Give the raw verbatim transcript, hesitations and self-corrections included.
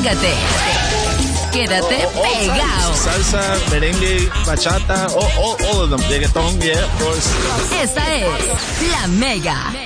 Pégate. Quédate all, all pegado. Salsa, merengue, bachata, all, all, all of them. Reggaeton, yeah, of course. Esta es La Mega.